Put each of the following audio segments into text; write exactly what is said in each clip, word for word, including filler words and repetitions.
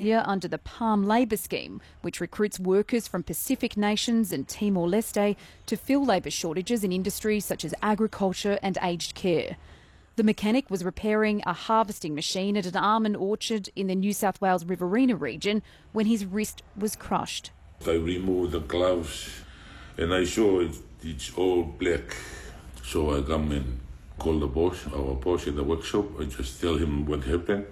Australia under the Palm Labour Scheme, which recruits workers from Pacific nations and Timor-Leste to fill labour shortages in industries such as agriculture and aged care. The mechanic was repairing a harvesting machine at an almond orchard in the New South Wales Riverina region when his wrist was crushed. I removed the gloves and I saw it, it's all black. So I come and call the boss, our boss in the workshop. I just tell him what happened.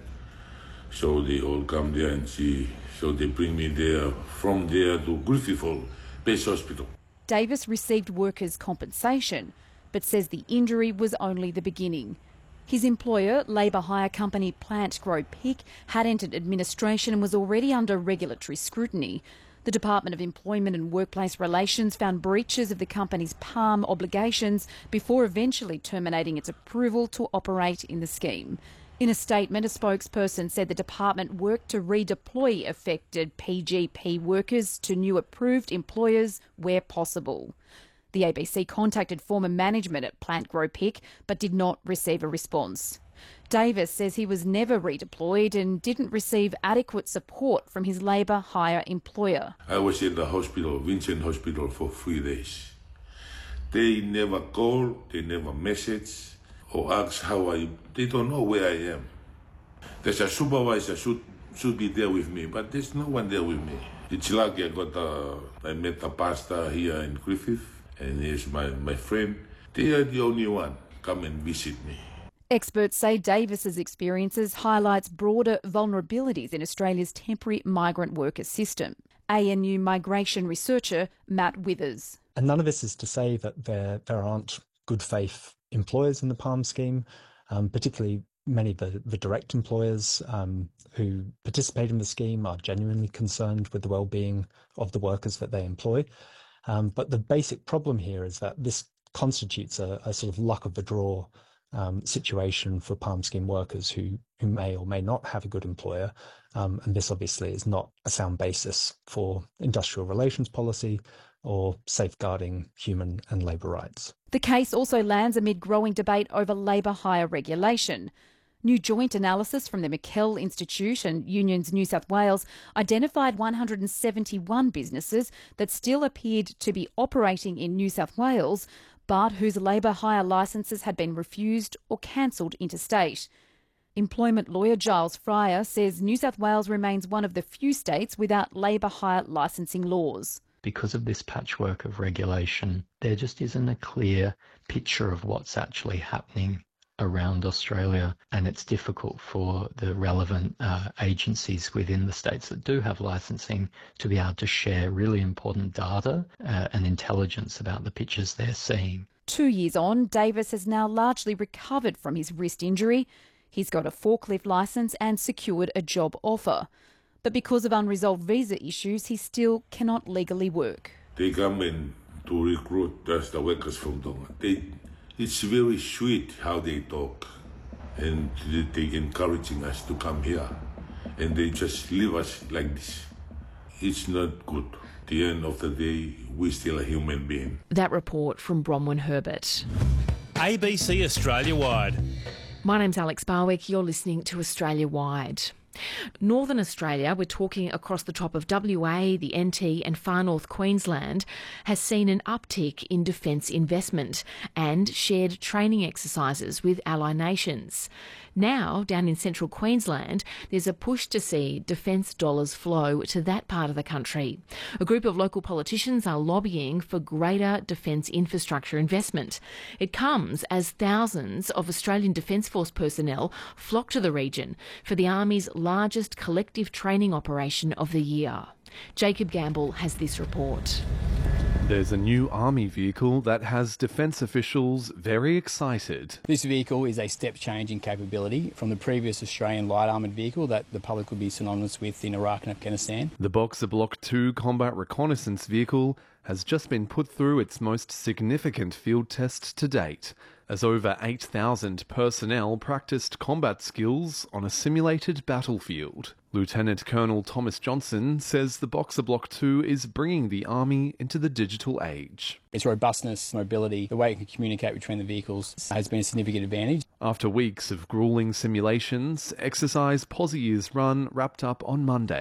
So they all come there and see. So they bring me there, from there to Griffith Hall Base Hospital. Davis received workers' compensation, but says the injury was only the beginning. His employer, labour hire company Plant Grow Pick, had entered administration and was already under regulatory scrutiny. The Department of Employment and Workplace Relations found breaches of the company's Palm obligations before eventually terminating its approval to operate in the scheme. In a statement, a spokesperson said the department worked to redeploy affected P G P workers to new approved employers where possible. The A B C contacted former management at Plant Grow Pick but did not receive a response. Davis says he was never redeployed and didn't receive adequate support from his labour hire employer. I was in the hospital, Vincent Hospital, for three days. They never call, they never message or ask how I... They don't know where I am. There's a supervisor should should be there with me, but there's no one there with me. It's lucky I got a... I met a pastor here in Griffith, and he's my, my friend. They are the only one come and visit me. Experts say Davis's experiences highlights broader vulnerabilities in Australia's temporary migrant worker system. A N U migration researcher Matt Withers. And none of this is to say that there, there aren't good faith employers in the Palm scheme, um, particularly many of the, the direct employers um, who participate in the scheme are genuinely concerned with the well-being of the workers that they employ. Um, but the basic problem here is that this constitutes a, a sort of luck of the draw um, situation for Palm scheme workers who, who may or may not have a good employer. Um, and this obviously is not a sound basis for industrial relations policy or safeguarding human and labour rights. The case also lands amid growing debate over labour hire regulation. New joint analysis from the McKell Institute and Unions New South Wales identified one hundred seventy-one businesses that still appeared to be operating in New South Wales, but whose labour hire licences had been refused or cancelled interstate. Employment lawyer Giles Fryer says New South Wales remains one of the few states without labour hire licensing laws. Because of this patchwork of regulation, there just isn't a clear picture of what's actually happening around Australia, and it's difficult for the relevant uh, agencies within the states that do have licensing to be able to share really important data uh, and intelligence about the pictures they're seeing. Two years on, Davis has now largely recovered from his wrist injury. He's got a forklift licence and secured a job offer. But because of unresolved visa issues, he still cannot legally work. They come in to recruit us, the workers from Tonga. They, it's very sweet how they talk, and they encouraging us to come here, and they just leave us like this. It's not good. At the end of the day, we're still a human being. That report from Bronwyn Herbert. A B C Australia Wide. My name's Alex Barwick. You're listening to Australia Wide. Northern Australia, we're talking across the top of W A, the N T and far north Queensland, has seen an uptick in defence investment and shared training exercises with ally nations. Now, down in central Queensland, there's a push to see defence dollars flow to that part of the country. A group of local politicians are lobbying for greater defence infrastructure investment. It comes as thousands of Australian Defence Force personnel flock to the region for the Army's largest collective training operation of the year. Jacob Gamble has this report. There's a new Army vehicle that has defence officials very excited. This vehicle is a step change in capability from the previous Australian light armoured vehicle that the public would be synonymous with in Iraq and Afghanistan. The Boxer Block two combat reconnaissance vehicle has just been put through its most significant field test to date, as over eight thousand personnel practiced combat skills on a simulated battlefield. Lieutenant Colonel Thomas Johnson says the Boxer Block two is bringing the Army into the digital age. Its robustness, mobility, the way it can communicate between the vehicles has been a significant advantage. After weeks of gruelling simulations, exercise Posy Year's Run wrapped up on Monday.